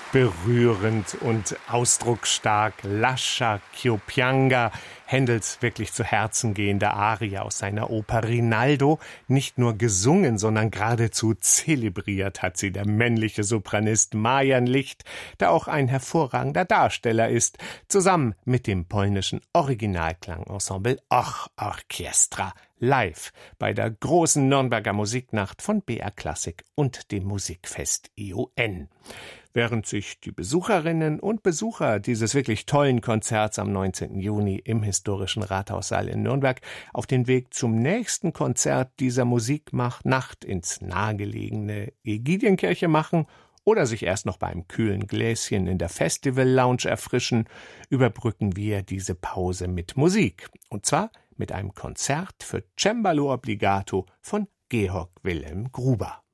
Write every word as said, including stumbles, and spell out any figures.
Berührend und ausdrucksstark, Lascia ch'io pianga, Händels wirklich zu Herzen gehende Arie aus seiner Oper Rinaldo. Nicht nur gesungen, sondern geradezu zelebriert hat sie der männliche Sopranist Marian Licht, der auch ein hervorragender Darsteller ist, zusammen mit dem polnischen Originalklangensemble Och Orchestra, live bei der großen Nürnberger Musiknacht von B R Klassik und dem Musikfest I O N. Während sich die Besucherinnen und Besucher dieses wirklich tollen Konzerts am neunzehnten Juni im historischen Rathaussaal in Nürnberg auf den Weg zum nächsten Konzert dieser Musiknacht ins nahegelegene Ägidienkirche machen oder sich erst noch beim kühlen Gläschen in der Festival Lounge erfrischen, überbrücken wir diese Pause mit Musik. Und zwar mit einem Konzert für Cembalo Obbligato von Georg Wilhelm Gruber.